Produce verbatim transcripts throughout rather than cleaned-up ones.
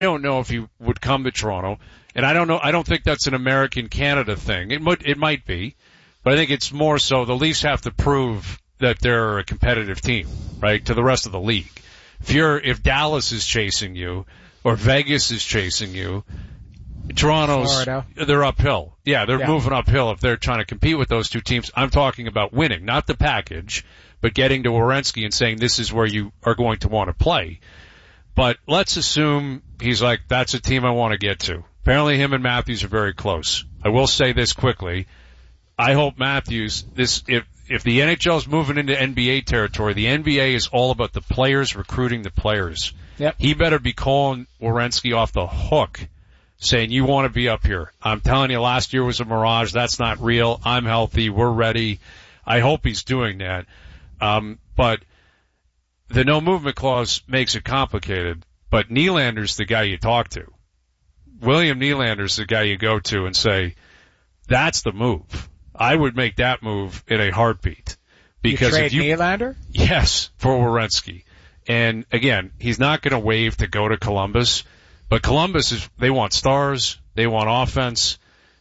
don't know if he would come to Toronto, and I don't know. I don't think that's an American-Canada thing. It might, it might be, but I think it's more so the Leafs have to prove that they're a competitive team, right, to the rest of the league. If you're, if Dallas is chasing you, or Vegas is chasing you, Toronto's, Florida. They're uphill. Yeah, they're yeah. moving uphill if they're trying to compete with those two teams. I'm talking about winning, not the package, but getting to Werenski and saying this is where you are going to want to play. But let's assume he's like, that's a team I want to get to. Apparently him and Matthews are very close. I will say this quickly. I hope Matthews, this, if, if the N H L is moving into N B A territory, the N B A is all about the players recruiting the players. Yep. He better be calling Werenski off the hook, saying, you want to be up here. I'm telling you, last year was a mirage. That's not real. I'm healthy. We're ready. I hope he's doing that. Um, but the no movement clause makes it complicated. But Nylander's the guy you talk to. William Nylander's the guy you go to and say, that's the move. I would make that move in a heartbeat. Because you trade if you, Nylander? Yes, for Werenski. And again, he's not going to waive to go to Columbus. But Columbus is, they want stars, they want offense,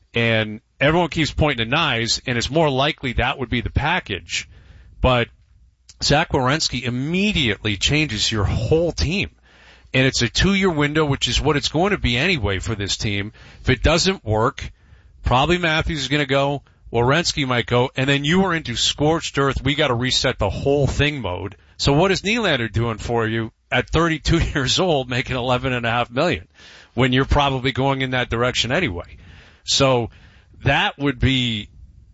and everyone keeps pointing to Knies, and it's more likely that would be the package. But Zach Werenski immediately changes your whole team. And it's a two-year window, which is what it's going to be anyway for this team. If it doesn't work, probably Matthews is going to go, Werenski might go, and then you are into scorched earth, we got to reset the whole thing mode. So what is Nylander doing for you at thirty-two years old, making eleven and a half million, when you're probably going in that direction anyway? So that would be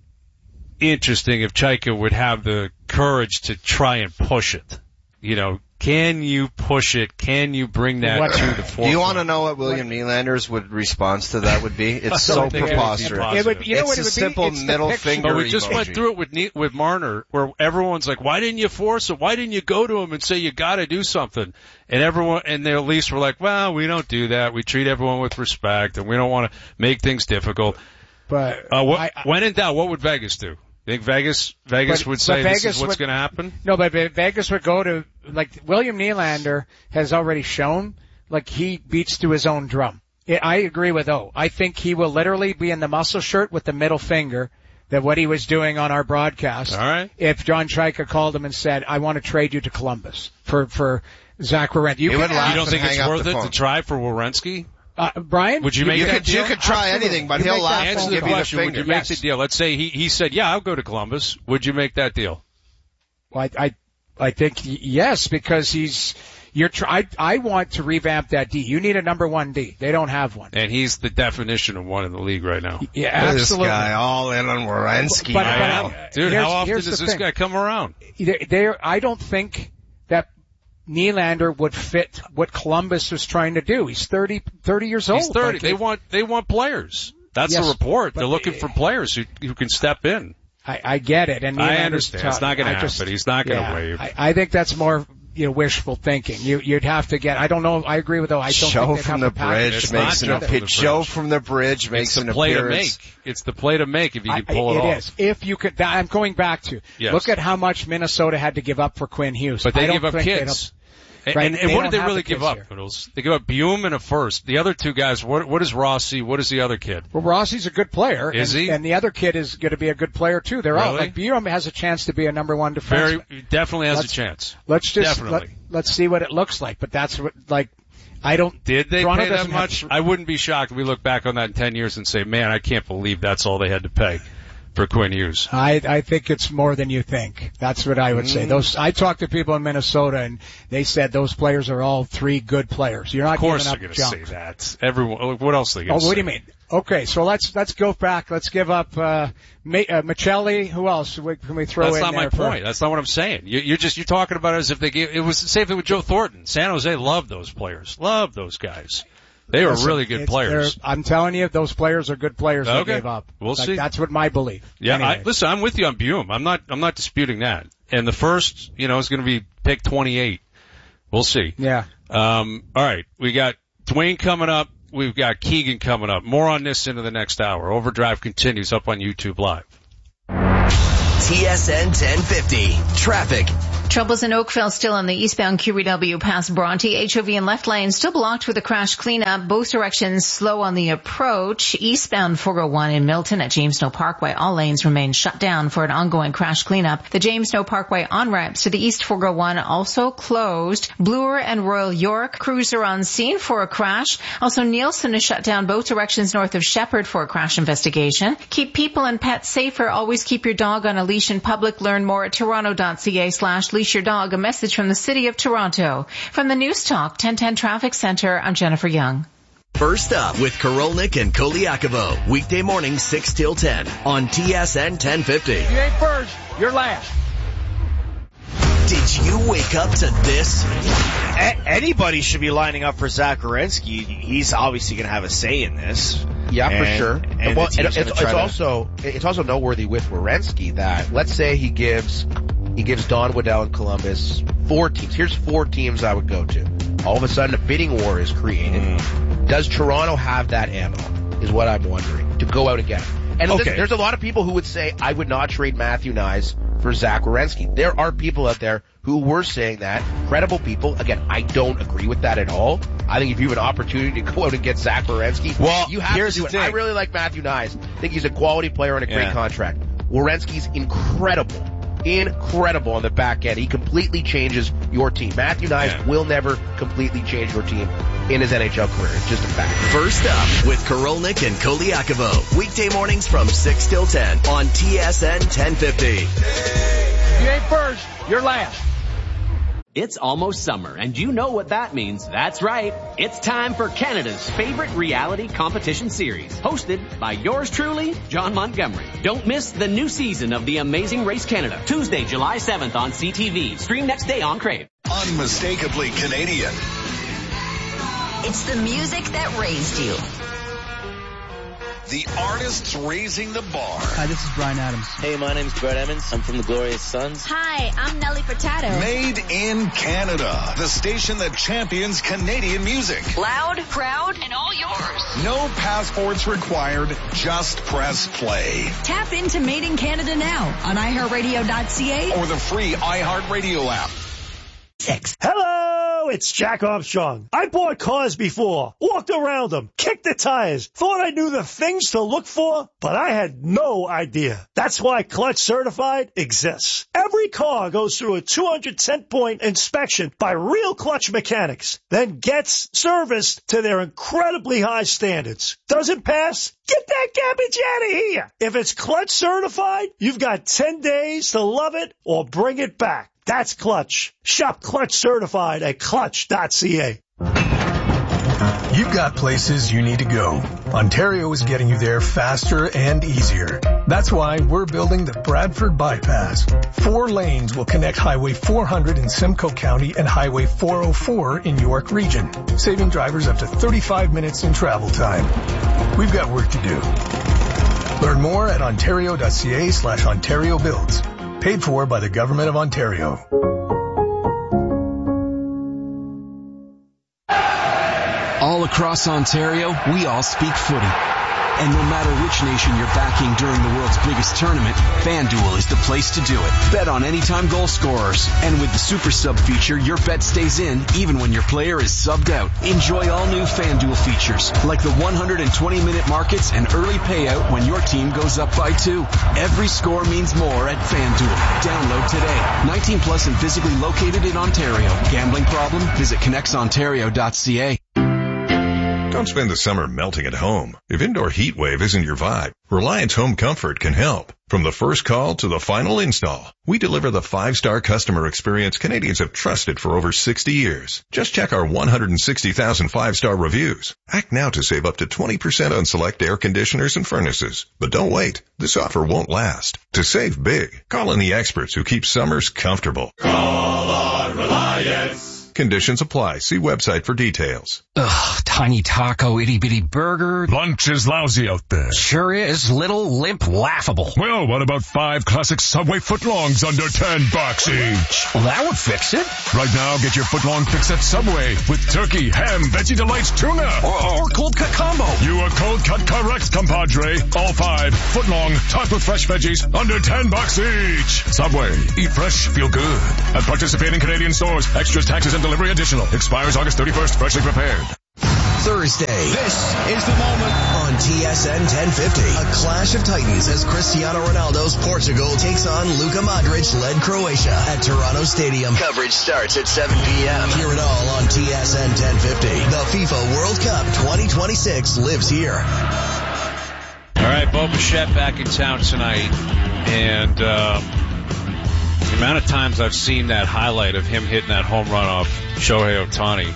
interesting if Chaika would have the courage to try and push it. You know, can you push it? Can you bring that what, to the forefront? Do you want to know what William Nylander's would response to that would be? It's so preposterous. It would, you know it's what a it would simple be? middle finger But we just emoji. went through it with with Marner, where everyone's like, "Why didn't you force it? Why didn't you go to him and say you got to do something?" And everyone, and the Leafs were like, "Well, we don't do that. We treat everyone with respect, and we don't want to make things difficult." But uh, what, I, I, when in doubt, what would Vegas do? Think Vegas Vegas but, would say but this Vegas is what's would, going to happen? No, but Vegas would go to, like, William Nylander has already shown, like, he beats to his own drum. I agree with O. I think he will literally be in the muscle shirt with the middle finger, that what he was doing on our broadcast. All right. If John Chaika called him and said, I want to trade you to Columbus for, for Zach Werenski. You, you can, don't think it's worth it to try for Werenski? Uh, Brian? Would you make you that could, deal? You could try Absolutely. anything, but you he'll laugh Answer and the give you the question. finger. Would you make Yes. the deal? Let's say he, he said, yeah, I'll go to Columbus. Would you make that deal? Well, I, I, I think yes, because he's, you're try, I, I want to revamp that D. You need a number one D. They don't have one. And he's the definition of one in the league right now. Yeah, Look at absolutely. this guy all in on Werenski. But- but now. I- Dude, here's- how often here's does the this thing. guy come around? They, they're, I don't think that Nylander would fit what Columbus is trying to do. He's thirty, thirty years old. He's thirty. Like, They want, they want players. That's Yes, the report. but- They're looking for players who, who can step in. I, I get it. And I Nylander's understand. tough. It's not going to I happen. just- He's not going to yeah, waive. I, I think that's more, you know, wishful thinking. You, you'd have to get, I don't know, I agree with though. I don't Joe think they'd from have the the package. bridge It's makes not an Joe from the appearance. Joe bridge. from the bridge makes It's an the play to appearance. make. It's the play to make if you can I- pull it, it off. is. If you could, I'm going back to, Yes. look at how much Minnesota had to give up for Quinn Hughes. But they I don't give up think they'd kids. have- And, Right, and, and they what don't did they have really the give kids up, here. Noodles? They give up Bume and a first. The other two guys, what, what is Rossi? What is the other kid? Well, Rossi's a good player. Is and, he? And the other kid is going to be a good player too. They're all, Really? like, Bume has a chance to be a number one defenseman. Very, definitely has Let's- a chance. Let's just, Definitely. let, let's see what it looks like. But that's what, like, I don't, Did they Toronto pay that doesn't have- much? I wouldn't be shocked if we look back on that in ten years and say, man, I can't believe that's all they had to pay for Quinn Hughes. I, I think it's more than you think. That's what I would say. Those, I talked to people in Minnesota and they said those players are all three good players. You're not Of course giving they're up going to junk. say that. Everyone, what else are they Oh, going to say? what do you mean? Okay, so let's let's go back. Let's give up uh, Ma- uh Michelli. Who else we, can we throw That's in not my there for- point. That's not what I'm saying. You, you're just, you're talking about it as if they gave, it was the same thing with Joe Thornton. San Jose loved those players. Loved those guys. They were Listen, really good it's- players. they're- I'm telling you, those players are good players they Okay. gave up. We'll Like, see. That's what my belief. Yeah, Anyway. I, listen, I'm with you on Bume. I'm not, I'm not disputing that. And the first, you know, is going to be pick twenty-eight. We'll see. Yeah. Um, all right, we got Dwayne coming up. We've got Keegan coming up. More on this into the next hour. Overdrive continues up on YouTube Live. T S N ten fifty. Traffic. Troubles in Oakville still on the eastbound Q E W past Bronte. H O V in left lane still blocked with a crash cleanup. Both directions slow on the approach. Eastbound four oh one in Milton at James Snow Parkway. All lanes remain shut down for an ongoing crash cleanup. The James Snow Parkway on-ramps to the east four oh one also closed. Bloor and Royal York crews are on scene for a crash. Also, Nielsen is shut down both directions north of Shepherd for a crash investigation. Keep people and pets safer. Always keep your dog on a leash in public. Learn more at toronto.ca slash leash your dog. A message from the City of Toronto. From the News Talk ten ten Traffic Center, I'm Jennifer Young. First up with Korolnik and Koliakovo. Weekday morning six till ten on T S N ten fifty. You ain't first, you're last. Did you wake up to this? A- anybody should be lining up for Zach Werenski. He's obviously going to have a say in this. Yeah, and, for sure. And well, and it's, it's it's also it's also noteworthy with Werenski that let's say he gives he gives Don Waddell and Columbus four teams. Here's four teams I would go to. All of a sudden, a bidding war is created. Mm. Does Toronto have that ammo? Is what I'm wondering to go out and get him. And okay. there's, there's a lot of people who would say I would not trade Matthew Nyes for Zach Werenski. There are people out there who were saying that, credible people. Again, I don't agree with that at all. I think if you have an opportunity to go out and get Zach Werenski, well, you have here's to do the it. thing. I really like Matthew Nyes. I think he's a quality player and a great yeah. contract. Werenski's incredible. Incredible on the back end. He completely changes your team. Matthew Nyes yeah. will never completely change your team in his N H L career. It's just a fact. First up with Korolnik and Koliakovo. Weekday mornings from six till ten on T S N ten fifty. You ain't first, you're last. It's almost summer, and you know what that means. That's right. It's time for Canada's favorite reality competition series, hosted by yours truly, John Montgomery. Don't miss the new season of The Amazing Race Canada, Tuesday, July seventh on C T V. Stream next day on Crave. Unmistakably Canadian. It's the music that raised you. The artists raising the bar. Hi, this is Bryan Adams. Hey, my name's Brett Emmons. I'm from the Glorious Sons. Hi, I'm Nelly Furtado. Made in Canada. The station that champions Canadian music. Loud, proud, and all yours. No passports required. Just press play. Tap into Made in Canada now on i heart radio dot c a or the free iHeartRadio app. Six. Hello, it's Jack Armstrong. I bought cars before, walked around them, kicked the tires, thought I knew the things to look for, but I had no idea. That's why Clutch Certified exists. Every car goes through a two hundred ten point inspection by real Clutch mechanics, then gets serviced to their incredibly high standards. Doesn't pass? Get that garbage out of here. If it's Clutch Certified, you've got ten days to love it or bring it back. That's Clutch. Shop Clutch Certified at clutch dot c a. You've got places you need to go. Ontario is getting you there faster and easier. That's why we're building the Bradford Bypass. Four lanes will connect Highway four hundred in Simcoe County and Highway four oh four in York Region, saving drivers up to thirty-five minutes in travel time. We've got work to do. Learn more at ontario.ca slash Ontario Builds. Paid for by the Government of Ontario. All across Ontario, we all speak footy. And no matter which nation you're backing during the world's biggest tournament, FanDuel is the place to do it. Bet on anytime goal scorers. And with the Super Sub feature, your bet stays in even when your player is subbed out. Enjoy all new FanDuel features, like the one hundred twenty minute markets and early payout when your team goes up by two. Every score means more at FanDuel. Download today. nineteen plus and physically located in Ontario. Gambling problem? Visit connects ontario dot c a. Don't spend the summer melting at home. If indoor heat wave isn't your vibe, Reliance Home Comfort can help. From the first call to the final install, we deliver the five-star customer experience Canadians have trusted for over sixty years. Just check our one hundred sixty thousand five-star reviews. Act now to save up to twenty percent on select air conditioners and furnaces. But don't wait. This offer won't last. To save big, call in the experts who keep summers comfortable. Call on Reliance. Conditions apply. See website for details. Ugh, tiny taco, itty bitty burger. Lunch is lousy out there. Sure is. Little, limp, laughable. Well, what about five classic Subway footlongs under ten bucks each? Well, that would fix it. Right now, get your footlong fix at Subway with turkey, ham, veggie delights, tuna. Or, or cold cut combo. You are cold cut correct, compadre. All five footlong topped with fresh veggies under ten bucks each. Subway. Eat fresh, feel good. At participating Canadian stores. Extras, taxes, and delivery additional. Expires August thirty-first. Freshly prepared. Thursday. This is the moment on T S N ten fifty. A clash of titans as Cristiano Ronaldo's Portugal takes on Luka Modric-led Croatia at Toronto Stadium. Coverage starts at seven p.m. Hear it all on T S N ten fifty. The FIFA World Cup twenty twenty-six lives here. All right, Bo Bichette back in town tonight, and um, the amount of times I've seen that highlight of him hitting that home run off Shohei Ohtani,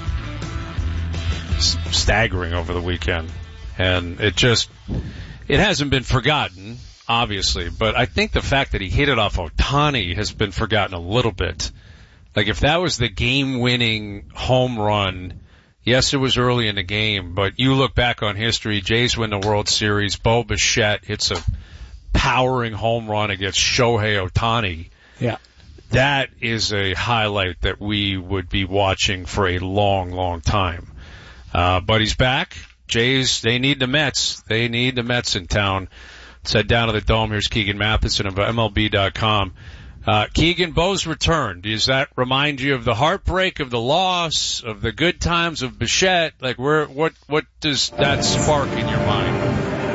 staggering over the weekend. And it just, it hasn't been forgotten, obviously, but I think the fact that he hit it off Ohtani has been forgotten a little bit. Like, if that was the game-winning home run, yes, it was early in the game, but you look back on history, Jays win the World Series, Bo Bichette hits a powering home run against Shohei Ohtani. Yeah. That is a highlight that we would be watching for a long, long time. Uh, but he's back. Jays, they need the Mets. They need the Mets in town. Let's head down to the Dome. Here's Keegan Matheson of M L B dot com. Uh, Keegan, Bo's returned. Does that remind you of the heartbreak of the loss, of the good times of Bichette? Like, where, what, what does that spark in your mind?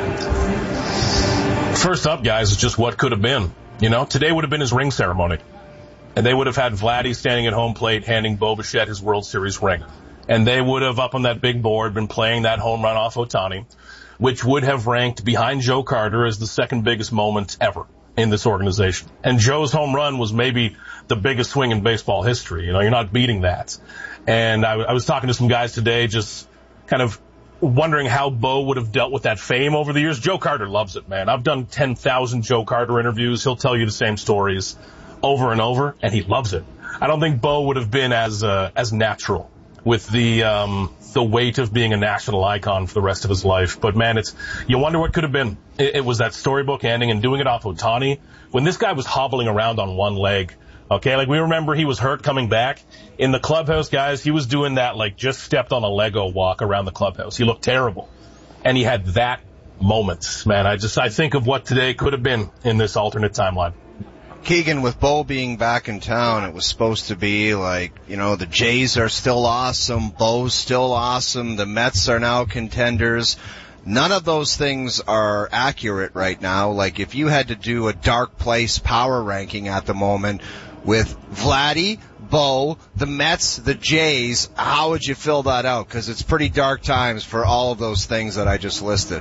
First up, guys, is just what could have been. You know, today would have been his ring ceremony. And they would have had Vladdy standing at home plate handing Bo Bichette his World Series ring. And they would have, up on that big board, been playing that home run off Ohtani, which would have ranked behind Joe Carter as the second biggest moment ever in this organization. And Joe's home run was maybe the biggest swing in baseball history. You know, you're not beating that. And I, I was talking to some guys today just kind of wondering how Bo would have dealt with that fame over the years. Joe Carter loves it, man. I've done ten thousand Joe Carter interviews. He'll tell you the same stories over and over, and he loves it. I don't think Bo would have been as uh, as natural with the um the weight of being a national icon for the rest of his life. But man, it's, you wonder what could have been. It, it was that storybook ending and doing it off Ohtani when this guy was hobbling around on one leg. Okay, like we remember he was hurt coming back. In the clubhouse, guys, he was doing that like just stepped on a Lego walk around the clubhouse. He looked terrible. And he had that moment, man. I just, I think of what today could have been in this alternate timeline. Keegan, with Bo being back in town, it was supposed to be like, you know, the Jays are still awesome, Bo's still awesome, the Mets are now contenders. None of those things are accurate right now. Like, if you had to do a dark place power ranking at the moment with Vladdy, Bo, the Mets, the Jays, how would you fill that out? Because it's pretty dark times for all of those things that I just listed.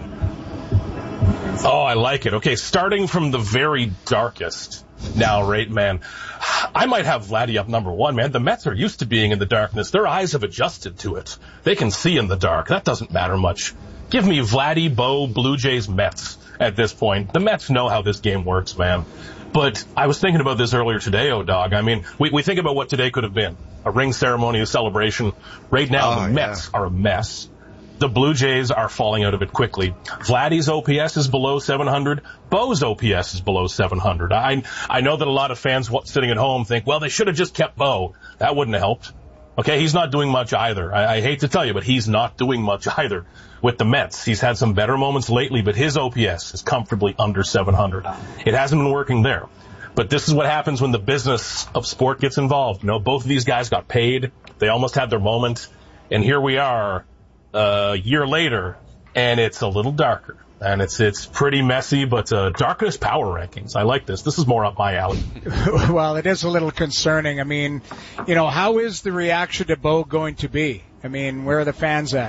Oh, I like it. Okay, starting from the very darkest. Now, right, man, I might have Vladdy up number one, man. The Mets are used to being in the darkness. Their eyes have adjusted to it. They can see in the dark. That doesn't matter much. Give me Vladdy, Bo, Blue Jays, Mets at this point. The Mets know how this game works, man. But I was thinking about this earlier today, O-Dog. I mean, we, we think about what today could have been. A ring ceremony, a celebration. Right now, oh, the Mets yeah. are a mess. The Blue Jays are falling out of it quickly. Vladdy's O P S is below seven hundred. Bo's O P S is below seven hundred. I I know that a lot of fans sitting at home think, well, they should have just kept Bo. That wouldn't have helped. Okay, he's not doing much either. I, I hate to tell you, but he's not doing much either with the Mets. He's had some better moments lately, but his O P S is comfortably under seven hundred. It hasn't been working there. But this is what happens when the business of sport gets involved. You know, both of these guys got paid. They almost had their moment. And here we are, Uh, a year later, and it's a little darker. And it's it's pretty messy, but uh, darkest power rankings. I like this. This is more up my alley. Well, it is a little concerning. I mean, you know, how is the reaction to Bo going to be? I mean, where are the fans at?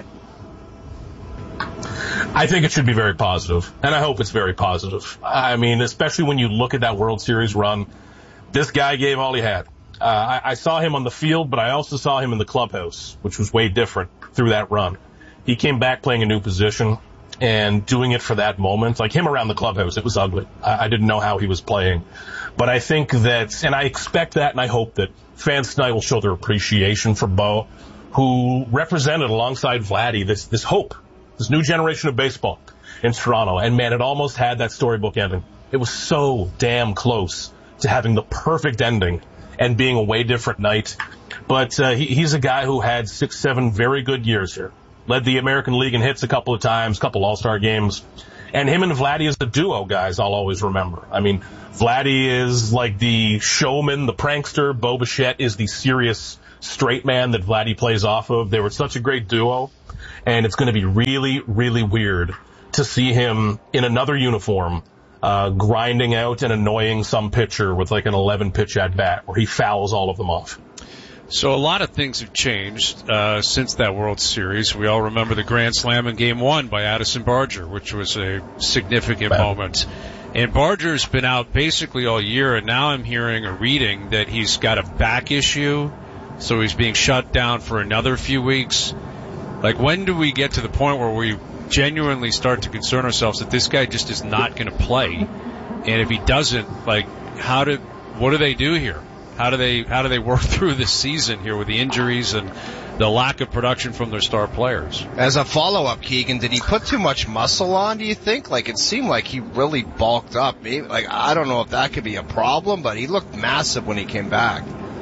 I think it should be very positive, and I hope it's very positive. I mean, especially when you look at that World Series run, this guy gave all he had. Uh, I, I saw him on the field, but I also saw him in the clubhouse, which was way different through that run. He came back playing a new position. and doing it for that moment. Like him around the clubhouse, it was ugly. I, I didn't know how he was playing. But I think that, and I expect that, and I hope that fans tonight will show their appreciation for Bo, who represented alongside Vladdy this, this hope, this new generation of baseball in Toronto. And man, it almost had that storybook ending. It was so damn close to having the perfect ending and being a way different night. But uh, he, he's a guy who had six, seven very good years here. Led the American League in hits a couple of times, couple All-Star games. And him and Vladdy is the duo, guys, I'll always remember. I mean, Vladdy is like the showman, the prankster. Bo Bichette is the serious straight man that Vladdy plays off of. They were such a great duo. And it's going to be really, really weird to see him in another uniform, uh, grinding out and annoying some pitcher with like an eleven pitch at bat where he fouls all of them off. So a lot of things have changed uh, since that World Series. We all remember the Grand Slam in Game One by Addison Barger, which was a significant Bad. moment. And Barger's been out basically all year, and now I'm hearing or reading that he's got a back issue, so he's being shut down for another few weeks. Like, when do we get to the point where we genuinely start to concern ourselves that this guy just is not going to play? And if he doesn't, like, how do what do they do here? How do they how do they work through this season here with the injuries and the lack of production from their star players? As a follow-up, Keegan, did he put too much muscle on, do you think? Like, it seemed like he really bulked up. Maybe, like, I don't know if that could be a problem, but he looked massive when he came back.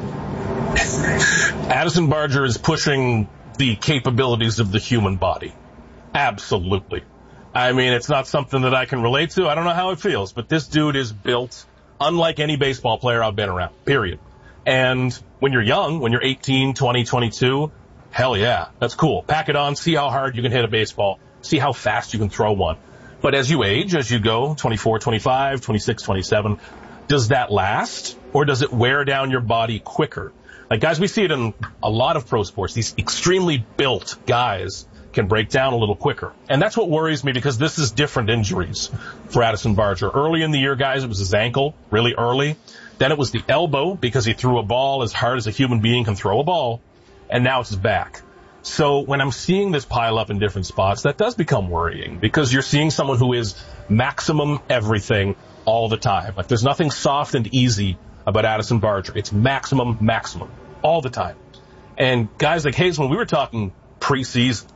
Addison Barger is pushing the capabilities of the human body. Absolutely. I mean, it's not something that I can relate to. I don't know how it feels, but this dude is built unlike any baseball player I've been around, period. And when you're young, when you're eighteen, twenty, twenty-two, hell yeah, that's cool. Pack it on, see how hard you can hit a baseball, see how fast you can throw one. But as you age, as you go, twenty-four, twenty-five, twenty-six, twenty-seven, does that last, or does it wear down your body quicker? Like, guys, we see it in a lot of pro sports. These extremely built guys can break down a little quicker. And that's what worries me, because this is different injuries for Addison Barger. Early in the year, guys, it was his ankle, really early. Then it was the elbow, because he threw a ball as hard as a human being can throw a ball. And now it's his back. So when I'm seeing this pile up in different spots, that does become worrying, because you're seeing someone who is maximum everything all the time. Like, there's nothing soft and easy about Addison Barger. It's maximum, maximum, all the time. And guys like Hayes, when we were talking preseason,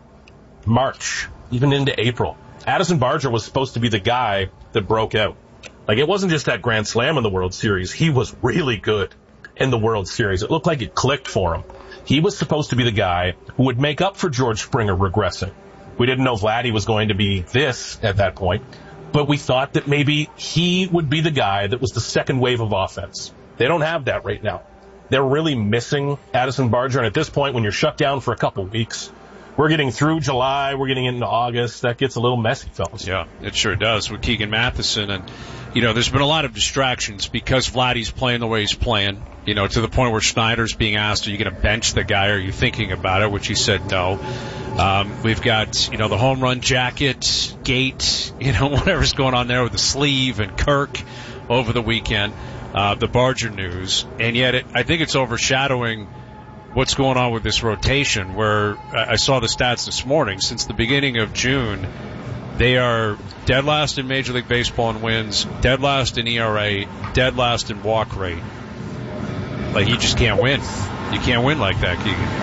March, even into April, Addison Barger was supposed to be the guy that broke out. Like, it wasn't just that Grand Slam in the World Series. He was really good in the World Series. It looked like it clicked for him. He was supposed to be the guy who would make up for George Springer regressing. We didn't know Vladdy was going to be this at that point, but we thought that maybe he would be the guy that was the second wave of offense. They don't have that right now. They're really missing Addison Barger, and at this point, when you're shut down for a couple weeks, we're getting through July, we're getting into August, that gets a little messy, fellas. Yeah, it sure does with Keegan Matheson. And, you know, there's been a lot of distractions because Vladdy's playing the way he's playing, you know, to the point where Schneider's being asked, are you going to bench the guy? Are you thinking about it? Which he said no. Um, we've got, you know, the home run jacket, gate, you know, whatever's going on there with the sleeve and Kirk over the weekend, uh, the Barger news. And yet it, I think it's overshadowing what's going on with this rotation, where I saw the stats this morning. Since the beginning of June, they are dead last in Major League Baseball in wins, dead last in E R A, dead last in walk rate. Like, you just can't win. You can't win like that,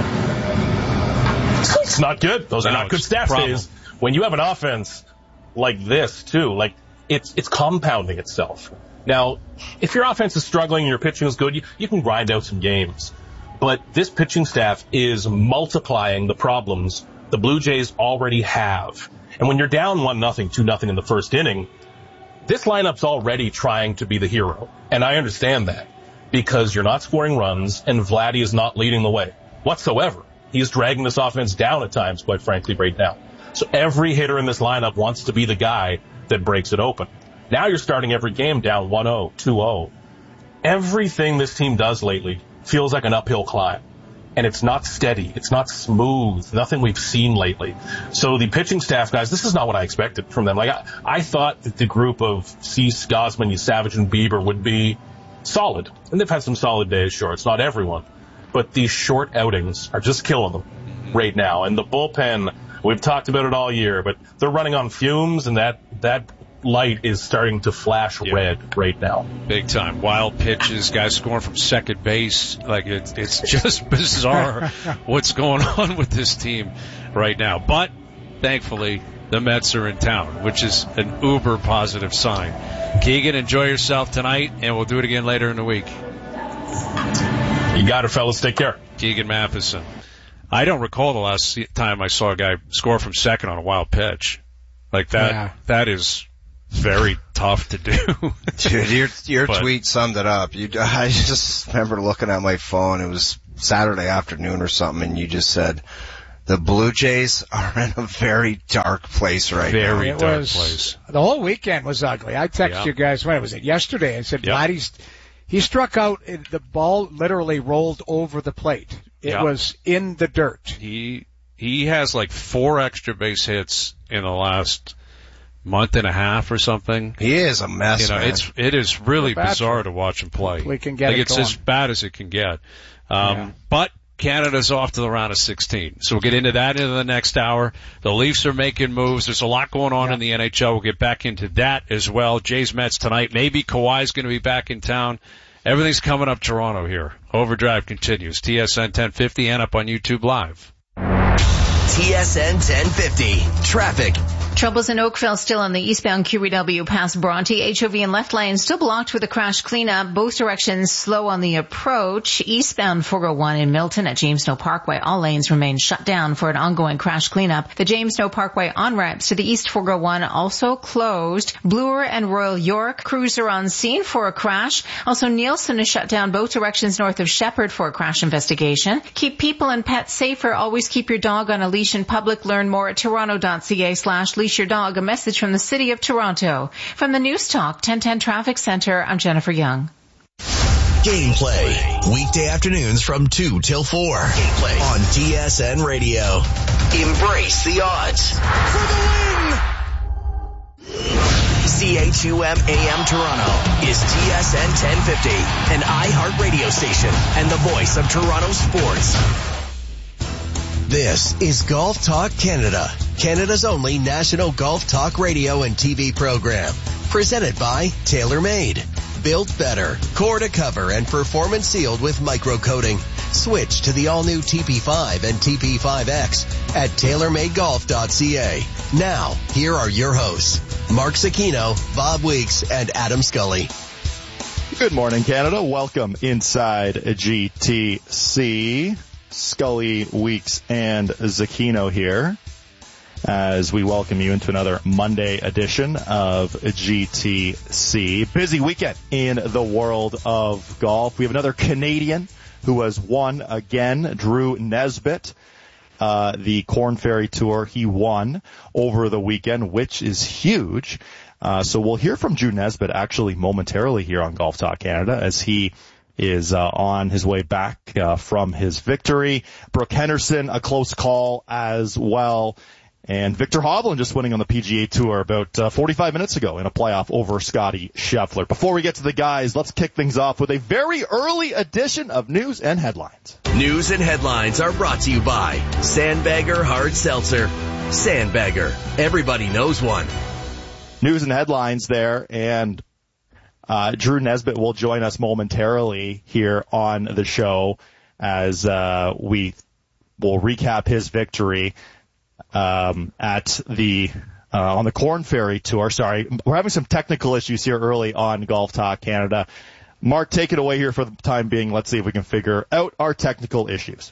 Keegan. It's not good. Those are no, not good stats, Days. When you have an offense like this, too, like, it's it's compounding itself. Now, if your offense is struggling and your pitching is good, you, you can grind out some games. But this pitching staff is multiplying the problems the Blue Jays already have. And when you're down one nothing, two nothing in the first inning, this lineup's already trying to be the hero. And I understand that, because you're not scoring runs and Vladdy is not leading the way whatsoever. He's dragging this offense down at times, quite frankly, right now. So every hitter in this lineup wants to be the guy that breaks it open. Now you're starting every game down one oh, two oh. Everything this team does lately feels like an uphill climb. And it's not steady. It's not smooth. Nothing we've seen lately. So the pitching staff, guys, this is not what I expected from them. Like, I, I thought that the group of Cease, Gosman, Savage, and Bieber would be solid. And they've had some solid days, sure. It's not everyone. But these short outings are just killing them right now. And the bullpen, We've talked about it all year, but they're running on fumes, and that that light is starting to flash yeah. red right now. Big time. Wild pitches, guys scoring from second base. Like, it's, it's just bizarre what's going on with this team right now. But, thankfully, the Mets are in town, which is an uber positive sign. Keegan, enjoy yourself tonight, and we'll do it again later in the week. You got it, fellas. Take care. Keegan Matheson. I don't recall the last time I saw a guy score from second on a wild pitch. Like that, yeah. that is very tough to do. Dude, your, your but, tweet summed it up. You, I just remember looking at my phone. It was Saturday afternoon or something, and you just said, the Blue Jays are in a very dark place right very now. Very it dark was, place. The whole weekend was ugly. I texted yeah. you guys, when was it, yesterday? I said, yeah. Vladdy's, he struck out, the ball literally rolled over the plate. It yeah. was in the dirt. He, he has like four extra base hits in the last month and a half or something. He is a mess, you know, man. It's, it is really bizarre to watch him play. We can get like it it's going. as bad as it can get. Um, yeah. but Canada's off to the round of sixteen. So we'll get into that in the next hour. The Leafs are making moves. There's a lot going on yeah. in the N H L. We'll get back into that as well. Jays Mets tonight. Maybe Kawhi's going to be back in town. Everything's coming up Toronto here. Overdrive continues. T S N ten fifty and up on YouTube Live. T S N ten fifty. Traffic. Troubles in Oakville still on the eastbound Q E W past Bronte. H O V and left lane still blocked with a crash cleanup. Both directions slow on the approach. Eastbound four oh one in Milton at James Snow Parkway. All lanes remain shut down for an ongoing crash cleanup. The James Snow Parkway on-ramps to the east four oh one also closed. Bloor and Royal York crews are on scene for a crash. Also, Nielsen is shut down both directions north of Shepherd for a crash investigation. Keep people and pets safer. Always keep your dog on a leash in public. Learn more at toronto.ca slash leash your dog. A message from the City of Toronto. From the News Talk ten ten Traffic Center, I'm Jennifer Young. Gameplay. Weekday afternoons from two till four. Gameplay on T S N Radio. Embrace the odds. For the win! C H U M A M Toronto is T S N ten fifty, an iHeart radio station and the voice of Toronto sports. This is Golf Talk Canada, Canada's only national golf talk radio and T V program. Presented by TaylorMade. Built better, core to cover and performance sealed with microcoating. Switch to the all-new T P five and T P five X at tailor made golf dot c a. Now, here are your hosts, Mark Zecchino, Bob Weeks, and Adam Scully. Good morning, Canada. Welcome inside G T C. Scully, Weeks, and Zecchino here as we welcome you into another Monday edition of G T C. Busy weekend in the world of golf. We have another Canadian who has won again, Drew Nesbitt. Uh, the Corn Ferry Tour, he won over the weekend, which is huge. Uh, so we'll hear from Drew Nesbitt actually momentarily here on Golf Talk Canada as he is uh, on his way back uh, from his victory. Brooke Henderson, a close call as well. And Victor Hovland just winning on the P G A Tour about uh, forty-five minutes ago in a playoff over Scotty Scheffler. Before we get to the guys, let's kick things off with a very early edition of News and Headlines. News and Headlines are brought to you by Sandbagger Hard Seltzer. Sandbagger. Everybody knows one. News and Headlines there, and Uh, Drew Nesbitt will join us momentarily here on the show as uh, we will recap his victory um, at the uh, on the Corn Ferry Tour. Sorry, we're having some technical issues here early on Golf Talk Canada. Mark, take it away here for the time being. Let's see if we can figure out our technical issues.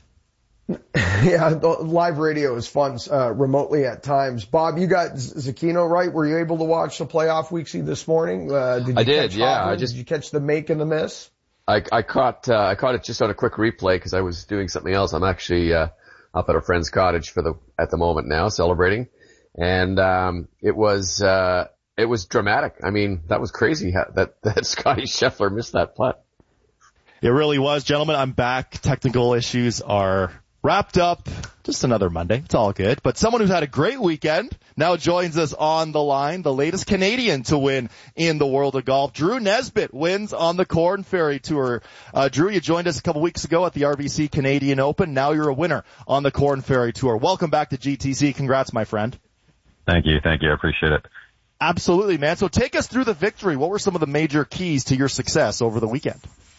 Yeah, live radio is fun uh, remotely at times. Bob, you got Zecchino right. Were you able to watch the playoff Weeksy this morning? Uh, did you I did, catch yeah. Hovland? I just did you catch the make and the miss? I, I caught uh, I caught it just on a quick replay because I was doing something else. I'm actually uh, up at a friend's cottage for the at the moment now, celebrating, and um, it was uh, it was dramatic. I mean, that was crazy how, that that Scotty Scheffler missed that putt. It really was, gentlemen. I'm back. Technical issues are Wrapped up, just another Monday. It's all good. But someone who's had a great weekend now joins us on the line, the latest Canadian to win in the world of golf. Drew Nesbitt wins on the Corn Ferry Tour. Uh, Drew, you joined us a couple weeks ago at the R B C Canadian Open. Now you're a winner on the Corn Ferry Tour. Welcome back to G T C. Congrats, my friend. Thank you. Thank you. I appreciate it. Absolutely, man. So take us through the victory. What were some of the major keys to your success over the weekend?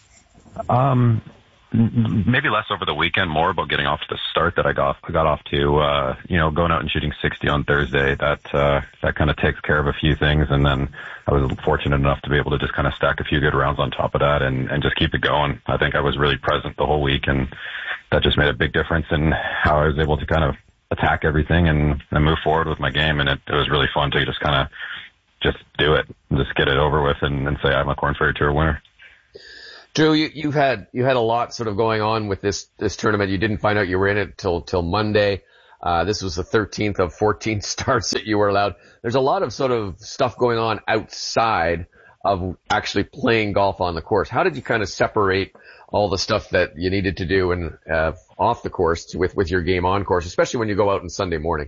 Um, maybe less over the weekend, more about getting off to the start that I got, I got off to, uh, you know, going out and shooting sixty on Thursday. That, uh, that kind of takes care of a few things. And then I was fortunate enough to be able to just kind of stack a few good rounds on top of that and, and just keep it going. I think I was really present the whole week, and that just made a big difference in how I was able to kind of attack everything and, and move forward with my game. And it, it was really fun to just kind of just do it and just get it over with and, and say I'm a Corn Ferry Tour winner. Drew, you, you had you had a lot sort of going on with this this tournament. You didn't find out you were in it till till Monday. Uh, this was the thirteenth of fourteen starts that you were allowed. There's a lot of sort of stuff going on outside of actually playing golf on the course. How did you kind of separate all the stuff that you needed to do and uh, off the course with with your game on course, especially when you go out on Sunday morning?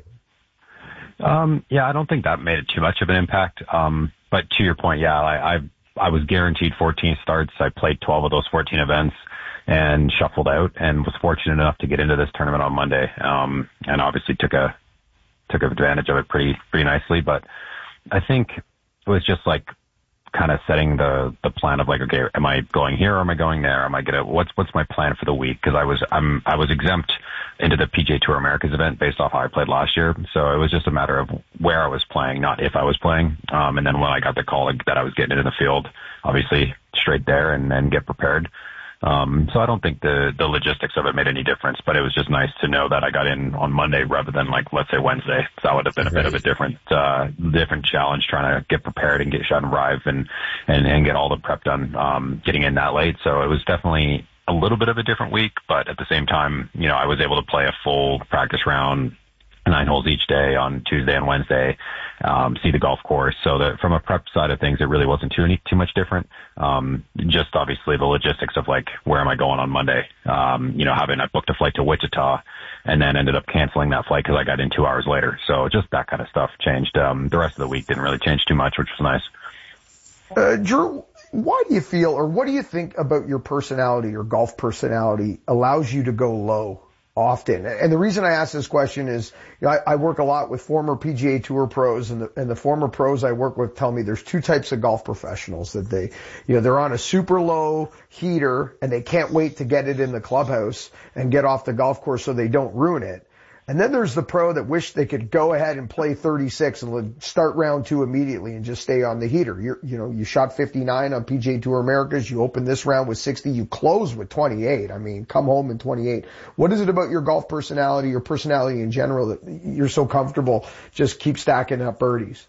Um, yeah, I don't think that made it too much of an impact. Um, but to your point, yeah, I, I've I was guaranteed fourteen starts. I played twelve of those fourteen events and shuffled out and was fortunate enough to get into this tournament on Monday. Um, and obviously took a, took advantage of it pretty, pretty nicely. But I think it was just like kind of setting the, the plan of like, okay, am I going here or am I going there? Am I gonna, what's, what's my plan for the week? Cause I was, I'm, I was exempt into the P G A Tour Americas event based off how I played last year. So it was just a matter of where I was playing, not if I was playing. Um, and then when I got the call that I was getting into the field, obviously straight there and then get prepared. Um, so I don't think the, the logistics of it made any difference, but it was just nice to know that I got in on Monday rather than like, let's say Wednesday. So that would have been a bit of a different, uh, different challenge trying to get prepared and get shot and arrive and, and, and get all the prep done, um, getting in that late. So it was definitely a little bit of a different week, but at the same time, you know, I was able to play a full practice round, nine holes each day on Tuesday and Wednesday, um, see the golf course. So that from a prep side of things, it really wasn't too too much different. Um, just obviously the logistics of like, where am I going on Monday? Um, you know, having I booked a flight to Wichita and then ended up canceling that flight because I got in two hours later. So just that kind of stuff changed. Um, the rest of the week didn't really change too much, which was nice. Uh, Drew, why do you feel, or what do you think about your personality, your golf personality, allows you to go low often? And the reason I ask this question is, you know, I, I work a lot with former P G A Tour pros, and the, and the former pros I work with tell me there's two types of golf professionals that they, you know, they're on a super low heater and they can't wait to get it in the clubhouse and get off the golf course so they don't ruin it. And then there's the pro that wish they could go ahead and play thirty-six and start round two immediately and just stay on the heater. You're, you know, you shot fifty-nine on P G A Tour Americas. You open this round with sixty. You close with twenty-eight. I mean, come home in twenty-eight. What is it about your golf personality, your personality in general, that you're so comfortable just keep stacking up birdies?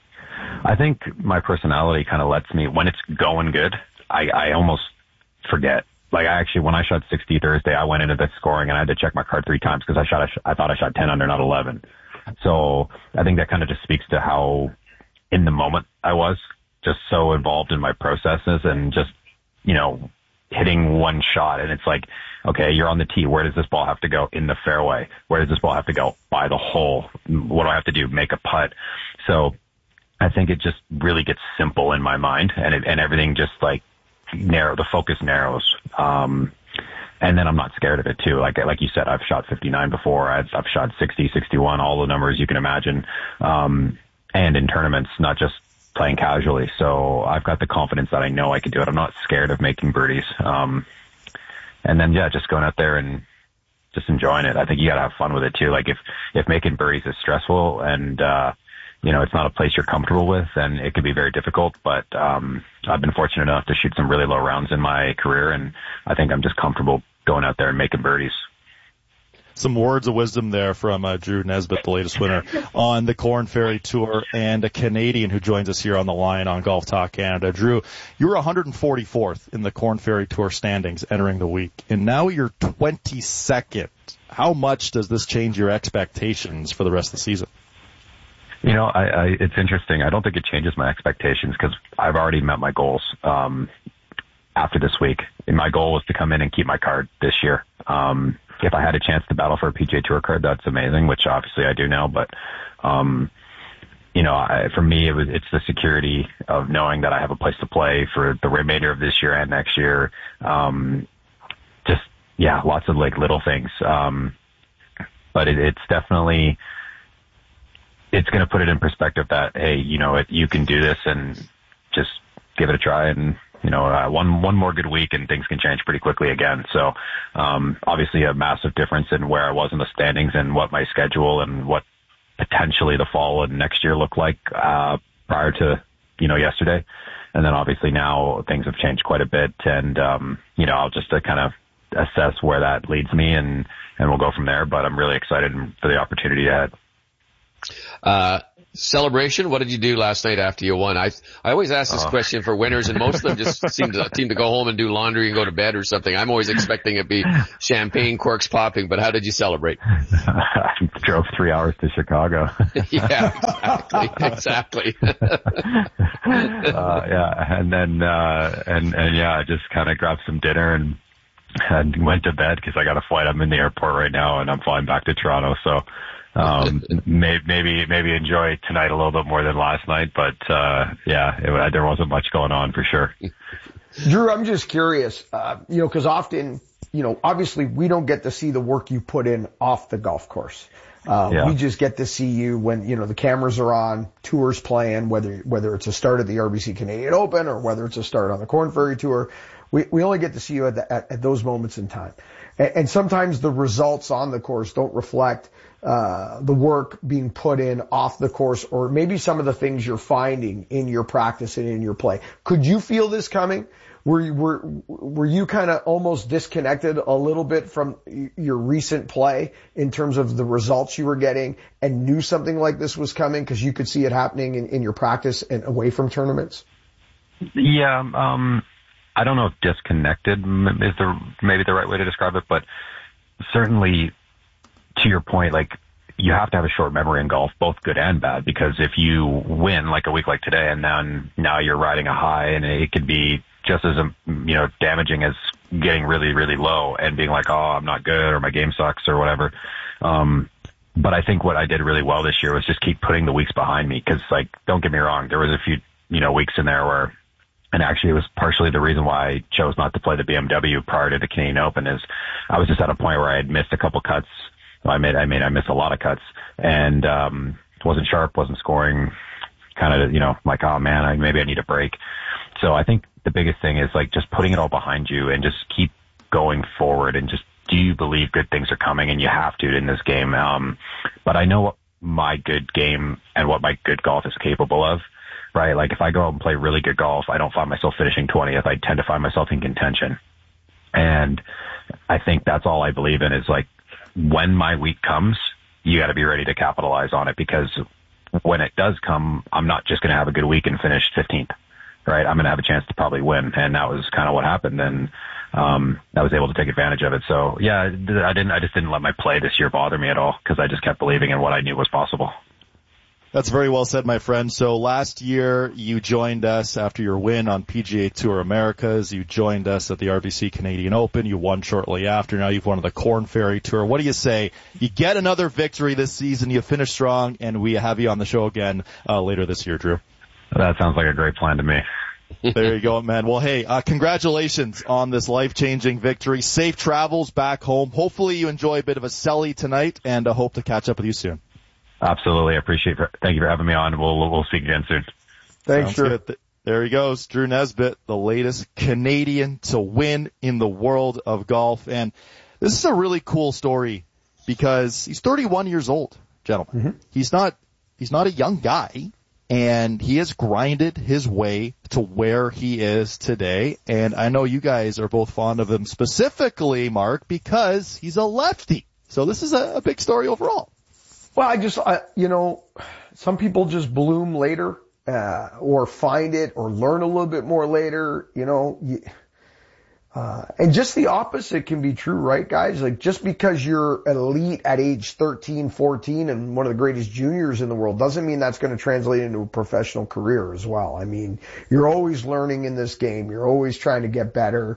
I think my personality kind of lets me, when it's going good, I, I almost forget. Like I actually, when I shot sixty Thursday, I went into the scoring and I had to check my card three times because I shot, I thought I shot ten under, not eleven. So I think that kind of just speaks to how in the moment I was, just so involved in my processes and just, you know, hitting one shot. And it's like, okay, you're on the tee. Where does this ball have to go? In the fairway. Where does this ball have to go? By the hole. What do I have to do? Make a putt. So I think it just really gets simple in my mind, and it, and everything just like, narrow, the focus narrows. Um, and then I'm not scared of it too. Like, like you said, I've shot fifty-nine before. I've, I've shot sixty, sixty-one, all the numbers you can imagine. Um, and in tournaments, not just playing casually. So I've got the confidence that I know I can do it. I'm not scared of making birdies. Um, and then, yeah, just going out there and just enjoying it. I think you gotta have fun with it too. Like if, if making birdies is stressful and, uh, you know, it's not a place you're comfortable with, and it can be very difficult, but, um, I've been fortunate enough to shoot some really low rounds in my career, and I think I'm just comfortable going out there and making birdies. Some words of wisdom there from uh, Drew Nesbitt, the latest winner on the Corn Ferry Tour, and a Canadian who joins us here on the line on Golf Talk Canada. Drew, you were one hundred forty-fourth in the Corn Ferry Tour standings entering the week, and now you're twenty-second. How much does this change your expectations for the rest of the season? You know, I, I, it's interesting. I don't think it changes my expectations because I've already met my goals um, after this week. And my goal was to come in and keep my card this year. Um, if I had a chance to battle for a P G A Tour card, that's amazing, which obviously I do now. But, um, you know, I, for me, it was, it's the security of knowing that I have a place to play for the remainder of this year and next year. Um, just, yeah, lots of like little things. Um, but it, it's definitely, it's going to put it in perspective that, hey, you know, it, you can do this and just give it a try. And, you know, uh, one, one more good week and things can change pretty quickly again. So, um, obviously a massive difference in where I was in the standings and what my schedule and what potentially the fall and next year look like, uh, prior to, you know, yesterday. And then obviously now things have changed quite a bit. And, um, you know, I'll just uh, kind of assess where that leads me and, and we'll go from there. But I'm really excited for the opportunity ahead. Uh, celebration. What did you do last night after you won? I, I always ask this Oh. question for winners and most of them just seem to, seem to go home and do laundry and go to bed or something. I'm always expecting it to be champagne corks popping, but how did you celebrate? I drove three hours to Chicago. Yeah, exactly, exactly. uh, yeah, and then, uh, and, and yeah, I just kind of grabbed some dinner and, and went to bed because I got a flight. I'm in the airport right now and I'm flying back to Toronto. So, um, maybe, maybe, maybe enjoy tonight a little bit more than last night, but, uh, yeah, it, there wasn't much going on for sure. Drew, I'm just curious, uh, you know, cause often, you know, obviously we don't get to see the work you put in off the golf course. Uh, Yeah. we just get to see you when, you know, the cameras are on, tours playing, whether, whether it's a start at the R B C Canadian Open or whether it's a start on the Corn Ferry Tour. We, we only get to see you at, the, at, at those moments in time. And, and sometimes the results on the course don't reflect, uh, the work being put in off the course or maybe some of the things you're finding in your practice and in your play. Could you feel this coming? Were you, were, were you kind of almost disconnected a little bit from your recent play in terms of the results you were getting and knew something like this was coming because you could see it happening in, in your practice and away from tournaments? Yeah, um, I don't know if disconnected is the maybe the right way to describe it, but certainly to your point, like you have to have a short memory in golf, both good and bad, because if you win like a week like today and then now you're riding a high and it could be just as, you know, damaging as getting really, really low and being like, oh, I'm not good or my game sucks or whatever. Um, but I think what I did really well this year was just keep putting the weeks behind me. Cause like, don't get me wrong, there was a few, you know, weeks in there where, and actually it was partially the reason why I chose not to play the B M W prior to the Canadian Open is I was just at a point where I had missed a couple cuts. I made, I made, I missed a lot of cuts and, um, wasn't sharp, wasn't scoring, kind of, you know, like, oh man, I, maybe I need a break. So I think the biggest thing is like just putting it all behind you and just keep going forward and just, do you believe good things are coming? And you have to in this game. Um, but I know what my good game and what my good golf is capable of, right? Like if I go out and play really good golf, I don't find myself finishing twentieth. I tend to find myself in contention. And I think that's all I believe in is like, when my week comes, you got to be ready to capitalize on it because when it does come, I'm not just going to have a good week and finish fifteenth, right? I'm going to have a chance to probably win. And that was kind of what happened. And, um, I was able to take advantage of it. So yeah, I didn't, I just didn't let my play this year bother me at all because I just kept believing in what I knew was possible. That's very well said, my friend. So last year you joined us after your win on P G A Tour Americas. You joined us at the R B C Canadian Open. You won shortly after. Now you've won the Corn Ferry Tour. What do you say? You get another victory this season. You finish strong, and we have you on the show again uh, later this year, Drew. That sounds like a great plan to me. There you go, man. Well, hey, uh, congratulations on this life-changing victory. Safe travels back home. Hopefully you enjoy a bit of a celly tonight, and I uh, hope to catch up with you soon. Absolutely. I appreciate it. Thank you for having me on. We'll, we'll speak again soon. Thanks, Drew. There he goes. Drew Nesbitt, the latest Canadian to win in the world of golf. And this is a really cool story because he's thirty-one years old, gentlemen. Mm-hmm. He's not, he's not a young guy and he has grinded his way to where he is today. And I know you guys are both fond of him specifically, Mark, because he's a lefty. So this is a, a big story overall. Well, I just, I, you know, some people just bloom later, uh, or find it or learn a little bit more later, you know, uh, and just the opposite can be true, right, guys? Like just because you're elite at age thirteen, fourteen and one of the greatest juniors in the world doesn't mean that's going to translate into a professional career as well. I mean, you're always learning in this game. You're always trying to get better.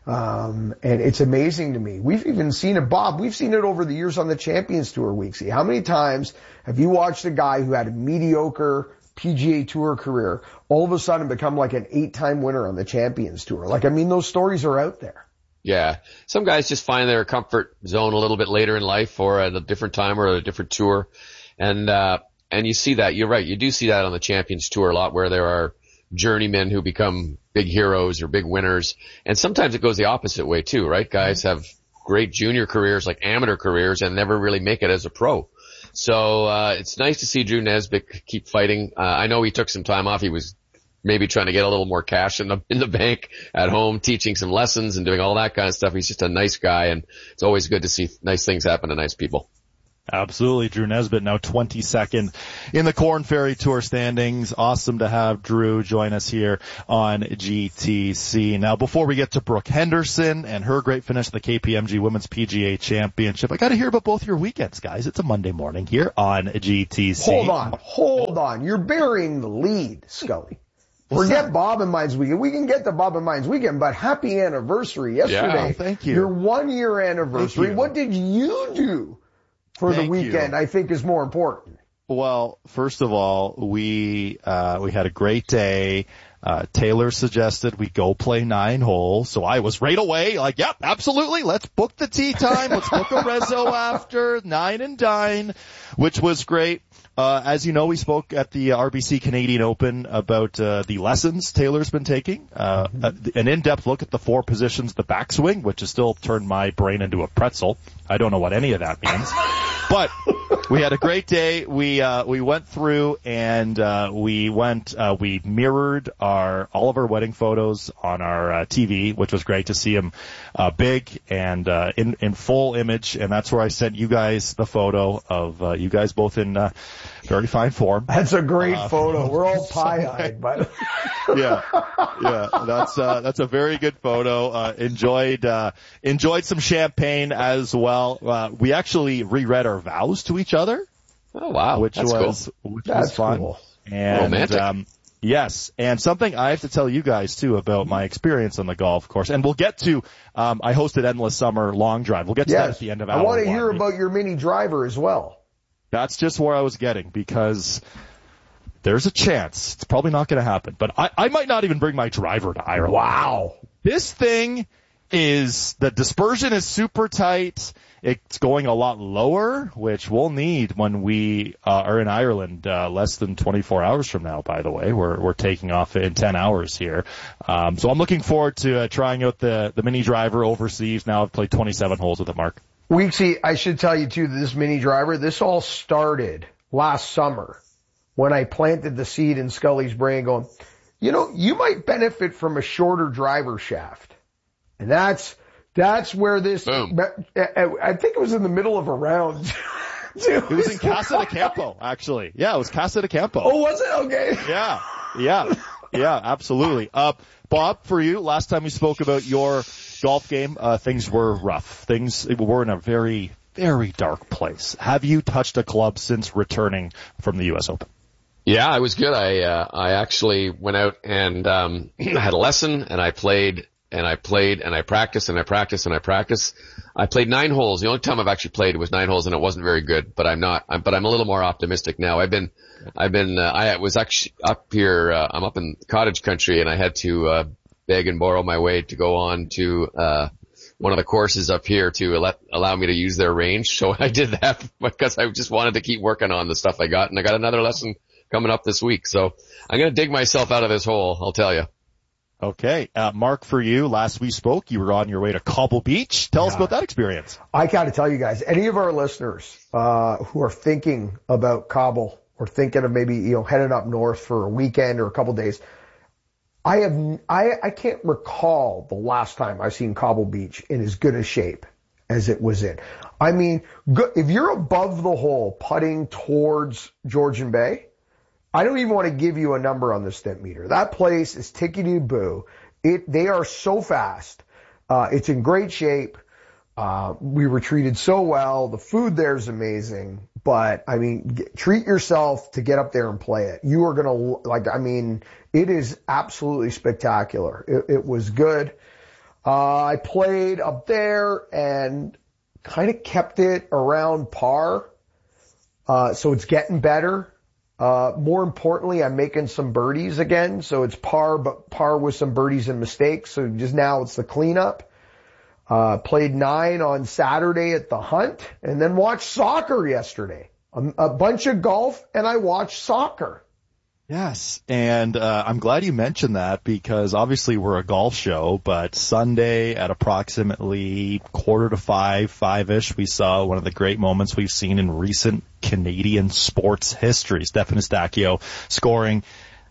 Um, and it's amazing to me. We've even seen it, Bob, we've seen it over the years on the Champions Tour, Weeksy. How many times have you watched a guy who had a mediocre P G A Tour career all of a sudden become like an eight-time winner on the Champions Tour? Like, I mean, those stories are out there. Yeah. Some guys just find their comfort zone a little bit later in life or at a different time or at a different tour. And, uh, and you see that. You're right. You do see that on the Champions Tour a lot where there are journeymen who become big heroes or big winners. And sometimes it goes the opposite way too, right? Guys have great junior careers, like amateur careers, and never really make it as a pro. So, uh, it's nice to see Drew Nesbitt keep fighting. Uh, I know he took some time off. He was maybe trying to get a little more cash in the, in the bank at home, teaching some lessons and doing all that kind of stuff. He's just a nice guy, and it's always good to see nice things happen to nice people. Absolutely. Drew Nesbitt now twenty-second in the Korn Ferry Tour standings. Awesome to have Drew join us here on G T C. Now, before we get to Brooke Henderson and her great finish at the K P M G Women's P G A Championship, I got to hear about both your weekends, guys. It's a Monday morning here on G T C. Hold on. Hold on. You're burying the lead, Scully. Forget Bob and Mine's weekend. We can get to Bob and Mine's weekend, but happy anniversary yesterday. Yeah, thank you. Your one year anniversary. What did you do for Thank the weekend? you. I think is more important. Well, first of all, we, uh, we had a great day. Uh, Taylor suggested we go play nine hole. So I was right away like, yep, absolutely. Let's book the tee time. Let's book a rezo after nine and dine, which was great. Uh, as you know, we spoke at the R B C Canadian Open about, uh, the lessons Taylor's been taking, uh, mm-hmm. an in-depth look at the four positions, the backswing, which has still turned my brain into a pretzel. I don't know what any of that means, but we had a great day. We, uh, we went through and, uh, we went, uh, we mirrored our, all of our wedding photos on our, uh, T V, which was great to see them, uh, big and, uh, in, in full image. And that's where I sent you guys the photo of, uh, you guys both in, uh, very fine form. That's a great uh, photo. We're all pie-eyed, but yeah, yeah, that's uh, that's a very good photo. Uh, enjoyed uh, enjoyed some champagne as well. Uh, we actually reread our vows to each other. Oh wow, which that's was cool. which that's was fun. Cool. And romantic. Um, yes, and something I have to tell you guys too about my experience on the golf course, and we'll get to. Um, I hosted Endless Summer Long Drive. We'll get to yes. that at the end of hour I want to one. hear about your mini driver as well. That's just where I was getting, because there's a chance. It's probably not going to happen, but I, I might not even bring my driver to Ireland. Wow. This thing is, the dispersion is super tight. It's going a lot lower, which we'll need when we uh, are in Ireland uh, less than twenty-four hours from now, by the way. We're we're taking off in ten hours here. Um, so I'm looking forward to uh, trying out the, the mini driver overseas. Now I've played twenty-seven holes with it, Mark. Weeksy, I should tell you too, this mini driver, this all started last summer when I planted the seed in Scully's brain going, you know, you might benefit from a shorter driver shaft. And that's, that's where this, Boom. I think it was in the middle of a round. It was in Casa de Campo, actually. Yeah, it was Casa de Campo. Oh, was it? Okay. Yeah, yeah, yeah, absolutely. Uh, Bob, for you, last time we spoke about your golf game, uh, things were rough. Things were in a very, very dark place. Have you touched a club since returning from the U S Open? Yeah, I was good. I, uh, I actually went out and, um, had a lesson and I played and I played and I practiced and I practiced and I practiced. I played nine holes. The only time I've actually played was nine holes and it wasn't very good, but I'm not, I'm, but I'm a little more optimistic now. I've been, I've been, uh, I was actually up here, uh, I'm up in cottage country and I had to, uh, beg and borrow my way to go on to, uh, one of the courses up here to let, allow me to use their range. So I did that because I just wanted to keep working on the stuff I got and I got another lesson coming up this week. So I'm going to dig myself out of this hole, I'll tell you. Okay. Uh, Mark, for you, last we spoke, you were on your way to Cobble Beach. Tell yeah. us about that experience. I got to tell you guys, any of our listeners, uh, who are thinking about Cobble or thinking of maybe, you know, heading up north for a weekend or a couple days, I have, I, I can't recall the last time I've seen Cobble Beach in as good a shape as it was in. I mean, if you're above the hole putting towards Georgian Bay, I don't even want to give you a number on the stimp meter. That place is tickety-boo. It, they are so fast. Uh, it's in great shape. Uh, we were treated so well. The food there is amazing. But, I mean, get, treat yourself to get up there and play it. You are going to, like, I mean, it is absolutely spectacular. It, it was good. Uh, I played up there and kind of kept it around par. Uh, so it's getting better. Uh, more importantly, I'm making some birdies again. So it's par, but par with some birdies and mistakes. So just now it's the cleanup. Uh, played nine on Saturday at the Hunt and then watched soccer yesterday. A, a bunch of golf and I watched soccer. Yes, and uh, I'm glad you mentioned that because obviously we're a golf show, but Sunday at approximately quarter to five, five-ish, we saw one of the great moments we've seen in recent Canadian sports history. Stefan Estacchio scoring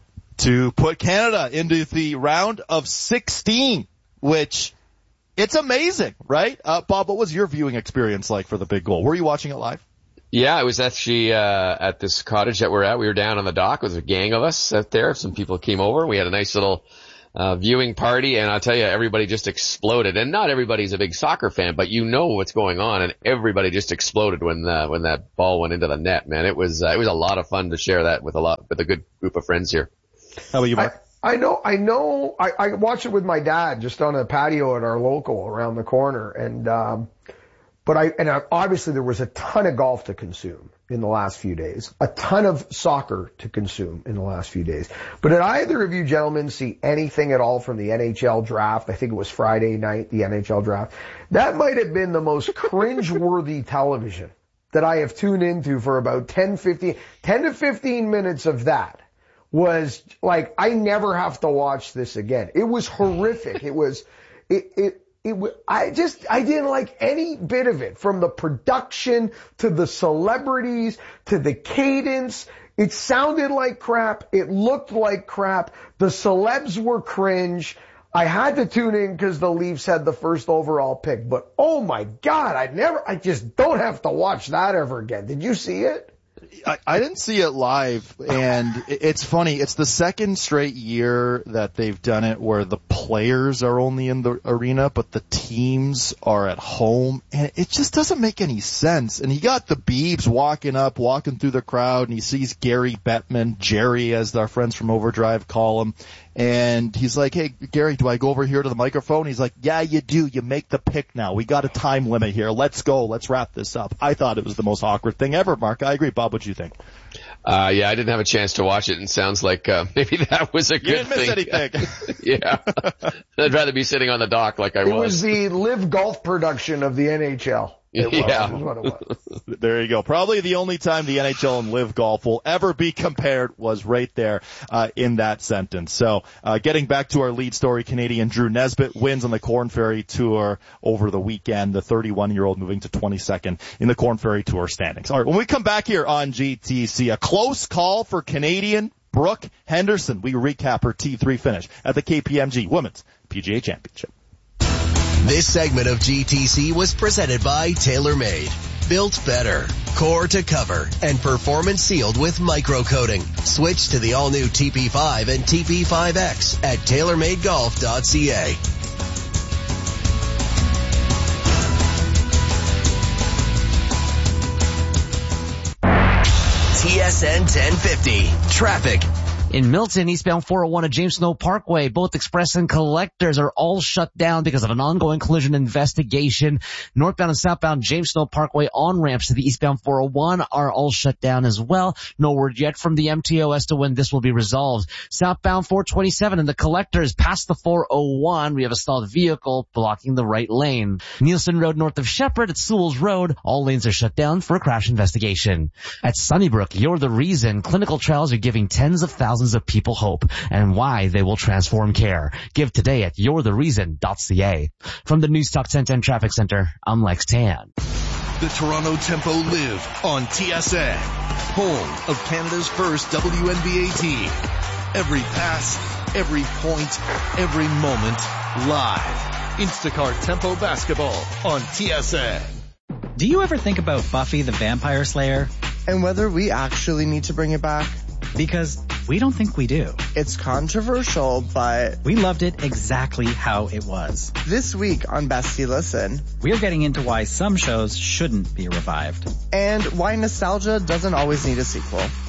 to put Canada into the round of sixteen, which it's amazing, right? Uh, Bob, what was your viewing experience like for the big goal? Were you watching it live? Yeah, I was actually uh at this cottage that we're at. We were down on the dock. There was a gang of us out there. Some people came over. We had a nice little uh viewing party, and I'll tell you, everybody just exploded. And not everybody's a big soccer fan, but you know what's going on, and everybody just exploded when uh, when that ball went into the net. Man, it was uh, it was a lot of fun to share that with a lot with a good group of friends here. How about you, Mark? I, I know, I know. I, I watched it with my dad just on a patio at our local around the corner, and um But I, and I, obviously there was a ton of golf to consume in the last few days, a ton of soccer to consume in the last few days. But did either of you gentlemen see anything at all from the N H L draft? I think it was Friday night, the N H L draft. That might have been the most cringe-worthy television that I have tuned into for about ten, fifteen, ten to fifteen minutes of that was like, I never have to watch this again. It was horrific. It was, it, it, It, I just, I didn't like any bit of it, from the production to the celebrities to the cadence. It sounded like crap. It looked like crap. The celebs were cringe. I had to tune in because the Leafs had the first overall pick, but oh my God, I never, I just don't have to watch that ever again. Did you see it? I, I didn't see it live, and it's funny. It's the second straight year that they've done it where the players are only in the arena, but the teams are at home, and it just doesn't make any sense. And you got the Beebs walking up, walking through the crowd, and he sees Gary Bettman, Jerry, as our friends from Overdrive call him, and he's like, "Hey, Gary, do I go over here to the microphone?" He's like, "Yeah, you do. You make the pick now. We got a time limit here. Let's go. Let's wrap this up." I thought it was the most awkward thing ever, Mark. I agree. Bob, what do you think? Uh, yeah, I didn't have a chance to watch it, and sounds like uh, maybe that was a you good thing. You didn't miss anything. Yeah. I'd rather be sitting on the dock like I it was. It was the live golf production of the N H L. It was, yeah. is what it was. There you go. Probably the only time the N H L and live golf will ever be compared was right there uh, in that sentence. So uh, getting back to our lead story, Canadian Drew Nesbitt wins on the Corn Ferry Tour over the weekend. The thirty-one-year-old moving to twenty-second in the Corn Ferry Tour standings. All right, when we come back here on G T C, a close call for Canadian Brooke Henderson. We recap her T three finish at the K P M G Women's P G A Championship. This segment of G T C was presented by TaylorMade. Built better, core to cover, and performance sealed with microcoating. Switch to the all-new T P five and T P five X at tailor made golf dot c a. T S N ten fifty. Traffic. In Milton, eastbound four oh one at James Snow Parkway, both express and collectors are all shut down because of an ongoing collision investigation. Northbound and southbound James Snow Parkway on-ramps to the eastbound four oh one are all shut down as well. No word yet from the M T O as to when this will be resolved. Southbound four twenty-seven and the collectors past the four oh one, we have a stalled vehicle blocking the right lane. Nielsen Road north of Shepherd at Sewell's Road, all lanes are shut down for a crash investigation. At Sunnybrook, you're the reason. Clinical trials are giving tens of thousands of people hope and why they will transform care. Give today at you're the reason dot c a. From the News Talk ten ten Traffic Center, I'm Lex Tan. The Toronto Tempo live on T S N, home of Canada's first W N B A team. Every pass, every point, every moment, live. Instacart Tempo Basketball on T S N. Do you ever think about Buffy the Vampire Slayer? And whether we actually need to bring it back? Because we don't think we do. It's controversial, but we loved it exactly how it was. This week on Bestie Listen, we're getting into why some shows shouldn't be revived. And why nostalgia doesn't always need a sequel.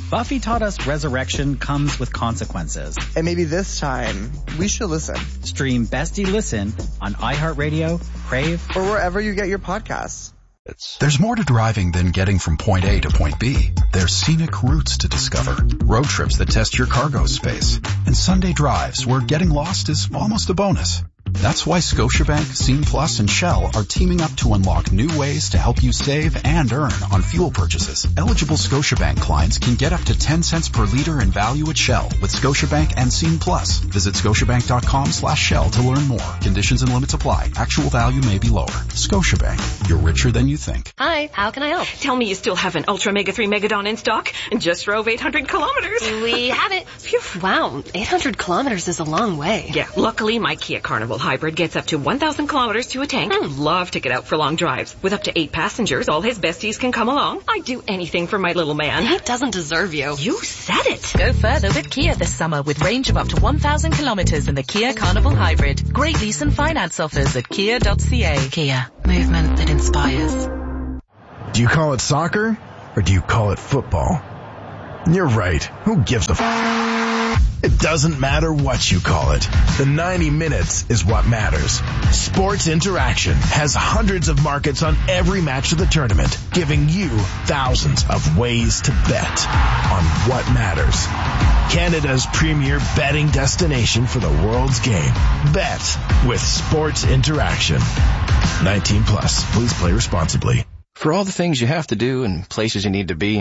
Buffy taught us resurrection comes with consequences. And maybe this time, we should listen. Stream Bestie Listen on iHeartRadio, Crave, or wherever you get your podcasts. There's more to driving than getting from point A to point B. There's scenic routes to discover, road trips that test your cargo space, and Sunday drives where getting lost is almost a bonus. That's why Scotiabank, Scene Plus, and Shell are teaming up to unlock new ways to help you save and earn on fuel purchases. Eligible Scotiabank clients can get up to ten cents per liter in value at Shell with Scotiabank and Scene Plus. Visit scotiabank.com slash Shell to learn more. Conditions and limits apply. Actual value may be lower. Scotiabank. You're richer than you think. Hi, how can I help? Tell me you still have an Ultra Mega three Megadon in stock and just drove eight hundred kilometers. We have it. Phew. Wow, eight hundred kilometers is a long way. Yeah, luckily my Kia Carnival Hybrid gets up to one thousand kilometers to a tank. Mm. Love to get out for long drives. With up to eight passengers, all his besties can come along. I'd do anything for my little man. He doesn't deserve you. You said it. Go further with Kia this summer with range of up to one thousand kilometers in the Kia Carnival Hybrid. Great lease and finance offers at kia dot c a. Kia. Movement that inspires. Do you call it soccer or do you call it football? You're right. Who gives a f***? It doesn't matter what you call it. The ninety minutes is what matters. Sports Interaction has hundreds of markets on every match of the tournament, giving you thousands of ways to bet on what matters. Canada's premier betting destination for the world's game. Bet with Sports Interaction. nineteen plus. Please play responsibly. For all the things you have to do and places you need to be,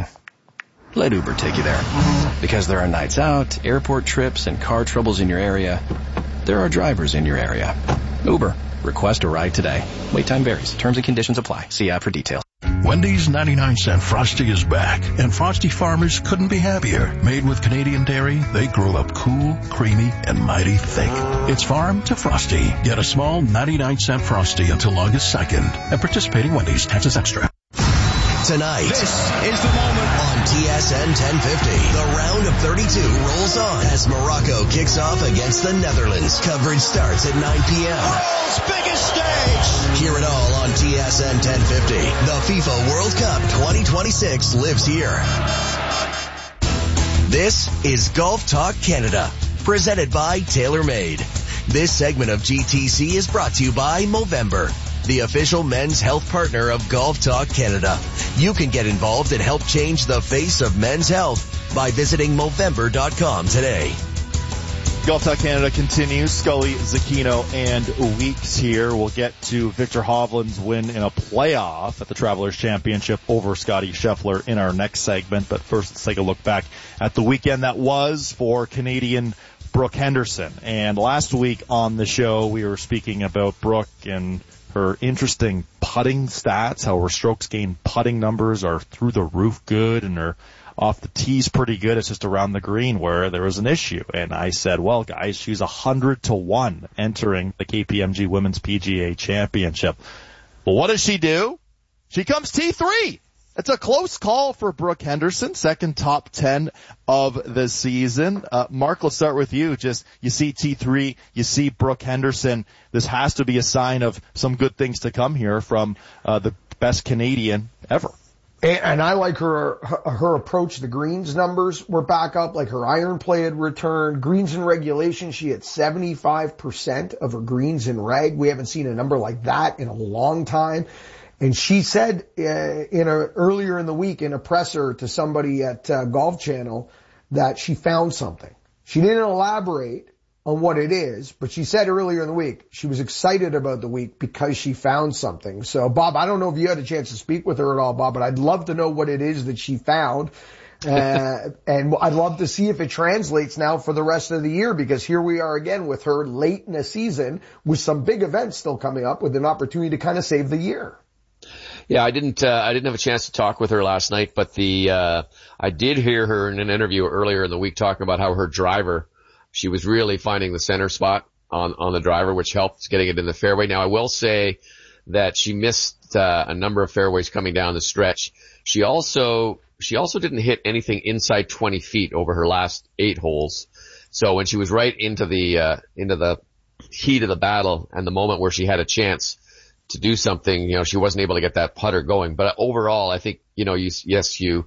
let Uber take you there. Because there are nights out, airport trips, and car troubles in your area, there are drivers in your area. Uber. Request a ride today. Wait time varies. Terms and conditions apply. See app for details. Wendy's ninety-nine cent Frosty is back, and Frosty farmers couldn't be happier. Made with Canadian dairy, they grow up cool, creamy, and mighty thick. It's farm to Frosty. Get a small ninety-nine cent Frosty until August second at participating Wendy's. Taxes extra. Tonight, this is the moment on T S N ten fifty. The round of thirty-two rolls on as Morocco kicks off against the Netherlands. Coverage starts at nine p.m. World's biggest stage. Hear it all on T S N ten fifty. The FIFA World Cup twenty twenty-six lives here. This is Golf Talk Canada, presented by TaylorMade. This segment of G T C is brought to you by Movember, the official men's health partner of Golf Talk Canada. You can get involved and help change the face of men's health by visiting Movember dot com today. Golf Talk Canada continues. Scully, Zucchino, and Weeks here. We'll get to Victor Hovland's win in a playoff at the Travelers Championship over Scotty Scheffler in our next segment. But first, let's take a look back at the weekend that was for Canadian Brooke Henderson. And last week on the show, we were speaking about Brooke and her interesting putting stats, how her strokes gained putting numbers are through the roof good, and her off the tee's pretty good. It's just around the green where there was an issue. And I said, well, guys, she's one hundred to one entering the K P M G Women's P G A Championship. Well, what does she do? She comes T three. It's a close call for Brooke Henderson, second top ten of the season. Uh, Mark, let's start with you. Just, you see T three, you see Brooke Henderson. This has to be a sign of some good things to come here from uh, the best Canadian ever. And, and I like her, her her approach. The greens numbers were back up, like her iron play had returned. Greens in regulation, she had seventy-five percent of her greens in reg. We haven't seen a number like that in a long time. And she said uh, in a earlier in the week in a presser to somebody at uh, Golf Channel that she found something. She didn't elaborate on what it is, but she said earlier in the week she was excited about the week because she found something. So, Bob, I don't know if you had a chance to speak with her at all, Bob, but I'd love to know what it is that she found. Uh, and I'd love to see if it translates now for the rest of the year, because here we are again with her late in the season with some big events still coming up with an opportunity to kind of save the year. Yeah, I didn't, uh, I didn't have a chance to talk with her last night, but the, uh, I did hear her in an interview earlier in the week talking about how her driver, she was really finding the center spot on, on the driver, which helped getting it in the fairway. Now, I will say that she missed, uh, a number of fairways coming down the stretch. She also, she also didn't hit anything inside twenty feet over her last eight holes. So when she was right into the, uh, into the heat of the battle and the moment where she had a chance to do something, you know, she wasn't able to get that putter going. But overall, I think, you know, you, yes, you,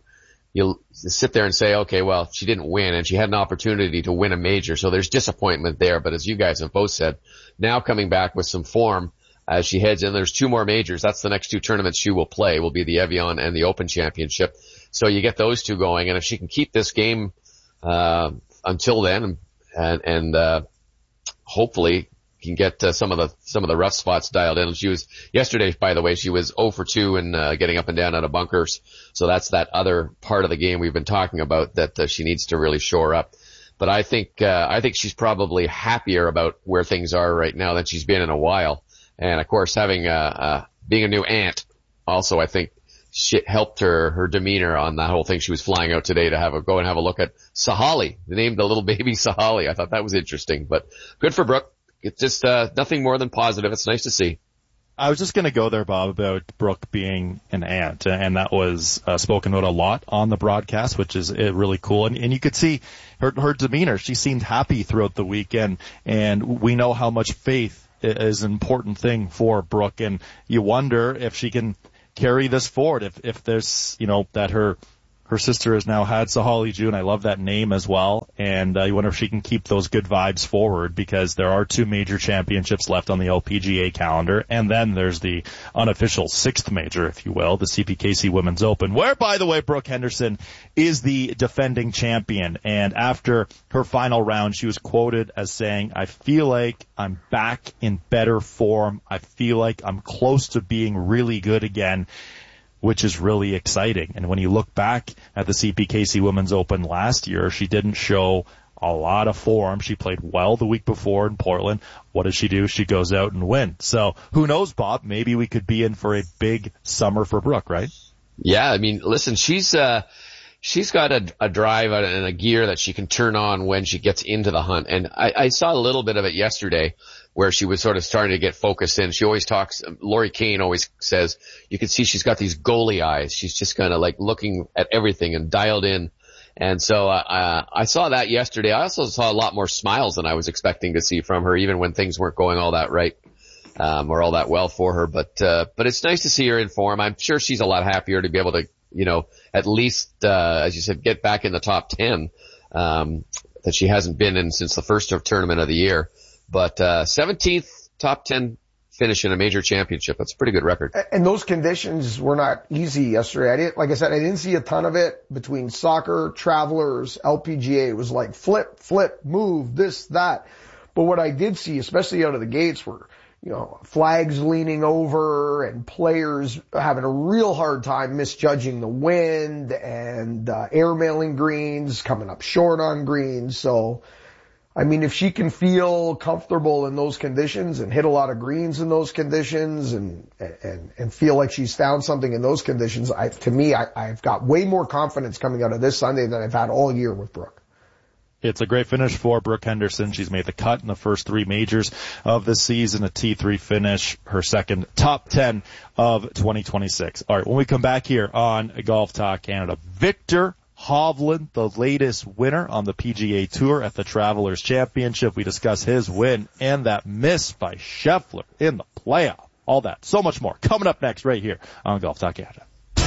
you sit there and say, okay, well, she didn't win and she had an opportunity to win a major. So there's disappointment there. But as you guys have both said, now coming back with some form as she heads in, there's two more majors. That's the next two tournaments she will play, will be the Evian and the Open Championship. So you get those two going. And if she can keep this game, uh, until then and, and, uh, hopefully can get uh, some of the some of the rough spots dialed in. She was yesterday, by the way, she was zero for two in uh, getting up and down out of bunkers. So that's that other part of the game we've been talking about that uh, she needs to really shore up. But I think uh, I think she's probably happier about where things are right now than she's been in a while. And of course, having uh, uh being a new aunt also, I think she helped her her demeanor on that whole thing. She was flying out today to have a go and have a look at Sahali. They named the little baby Sahali. I thought that was interesting. But good for Brooke. It's just uh, nothing more than positive. It's nice to see. I was just going to go there, Bob, about Brooke being an aunt, and that was uh, spoken about a lot on the broadcast, which is uh, really cool. And, and you could see her, her demeanor. She seemed happy throughout the weekend, and we know how much faith is an important thing for Brooke, and you wonder if she can carry this forward, if if there's, you know, that her Her sister has now had Sahali June. I love that name as well. And uh, you wonder if she can keep those good vibes forward, because there are two major championships left on the L P G A calendar. And then there's the unofficial sixth major, if you will, the C P K C Women's Open, where, by the way, Brooke Henderson is the defending champion. And after her final round, she was quoted as saying, "I feel like I'm back in better form. I feel like I'm close to being really good again," which is really exciting. And when you look back at the C P K C Women's Open last year, she didn't show a lot of form. She played well the week before in Portland. What does she do? She goes out and wins. So who knows, Bob? Maybe we could be in for a big summer for Brooke, right? Yeah, I mean, listen, she's uh she's got a, a drive and a gear that she can turn on when she gets into the hunt. And I, I saw a little bit of it yesterday, where she was sort of starting to get focused in. She always talks, Lori Kane always says, you can see she's got these goalie eyes. She's just kind of like looking at everything and dialed in. And so, uh, I saw that yesterday. I also saw a lot more smiles than I was expecting to see from her, even when things weren't going all that right, um, or all that well for her. But, uh, but it's nice to see her in form. I'm sure she's a lot happier to be able to, you know, at least, uh, as you said, get back in the top ten, um, that she hasn't been in since the first tournament of the year. But, uh, seventeenth top ten finish in a major championship. That's a pretty good record. And those conditions were not easy yesterday. I didn't, like I said, I didn't see a ton of it between soccer, Travelers, L P G A. It was like flip, flip, move, this, that. But what I did see, especially out of the gates, were, you know, flags leaning over and players having a real hard time misjudging the wind and, uh, airmailing greens, coming up short on greens. So, I mean, if she can feel comfortable in those conditions and hit a lot of greens in those conditions and, and, and feel like she's found something in those conditions, I, to me, I, I've got way more confidence coming out of this Sunday than I've had all year with Brooke. It's a great finish for Brooke Henderson. She's made the cut in the first three majors of the season, a T three finish, her second top ten of twenty twenty-six. All right, when we come back here on Golf Talk Canada, Viktor Hovland, the latest winner on the P G A Tour at the Travelers Championship. We discuss his win and that miss by Scheffler in the playoff. All that, so much more, coming up next right here on Golf Talk Canada.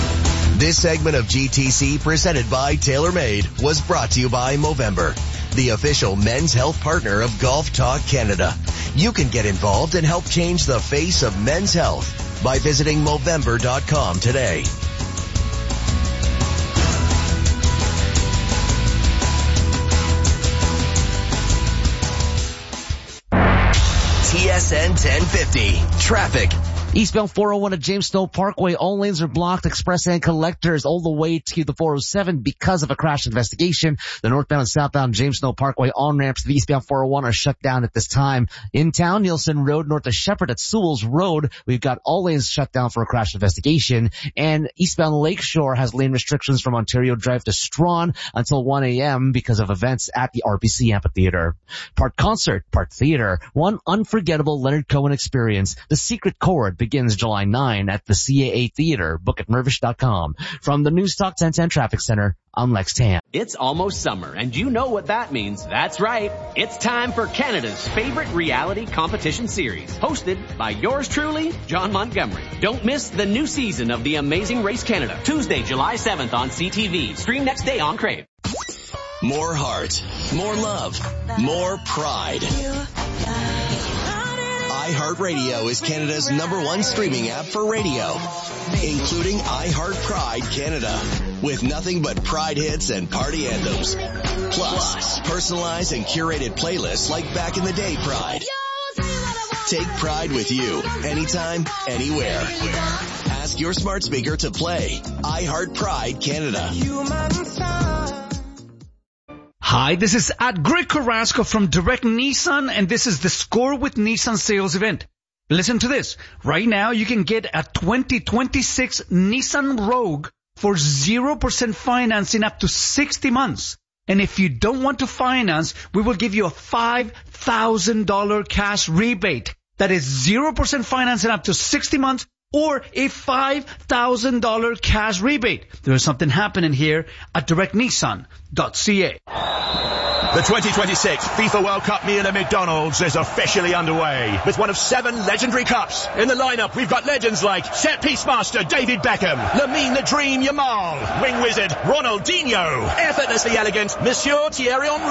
This segment of G T C, presented by TaylorMade, was brought to you by Movember, the official men's health partner of Golf Talk Canada. You can get involved and help change the face of men's health by visiting Movember dot com today. T S N ten fifty. Traffic. Eastbound four oh one at James Snow Parkway, all lanes are blocked, express and collectors all the way to the four oh seven because of a crash investigation. The northbound and southbound James Snow Parkway on-ramps to the eastbound four oh one are shut down at this time. In town, Nielsen Road north of Shepherd at Sewell's Road, we've got all lanes shut down for a crash investigation. And eastbound Lakeshore has lane restrictions from Ontario Drive to Strawn until one a.m. because of events at the R B C Amphitheater. Part concert, part theater, one unforgettable Leonard Cohen experience. The Secret Chord begins July ninth at the C A A Theater. Book at Mirvish dot com. From the Newstalk ten ten Traffic Center, I'm Lex Tan. It's almost summer, and you know what that means. That's right. It's time for Canada's favorite reality competition series, hosted by yours truly, John Montgomery. Don't miss the new season of The Amazing Race Canada, Tuesday, July seventh on C T V. Stream next day on Crave. More heart, more love, more pride. iHeartRadio is Canada's number one streaming app for radio, including iHeart Pride Canada, with nothing but Pride hits and party anthems. Plus, personalized and curated playlists like Back in the Day Pride. Take Pride with you, anytime, anywhere. Ask your smart speaker to play iHeart Pride Canada. Hi, this is at Greg Carrasco from Direct Nissan, and this is the Score with Nissan sales event. Listen to this. Right now, you can get a twenty twenty-six Nissan Rogue for zero percent financing up to sixty months. And if you don't want to finance, we will give you a five thousand dollars cash rebate. That is zero percent financing up to sixty months or a five thousand dollars cash rebate. There is something happening here at direct nissan dot c a. The twenty twenty-six FIFA World Cup meal at McDonald's is officially underway with one of seven legendary cups. In the lineup, we've got legends like set-piece master David Beckham, Lamine the Dream Yamal, wing wizard Ronaldinho, effortlessly elegant Monsieur Thierry Henry,